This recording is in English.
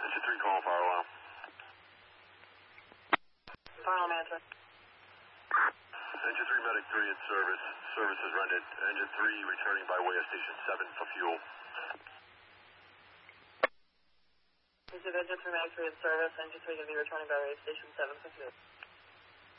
Engine 3 calling fire alarm. Fire alarm answer. Engine 3 medic 3 in service. Service is rendered. Engine 3 returning by way of station 7 for fuel. Engine 3 medic 3 in service. Engine 3 going to be returning by way of station 7 for fuel.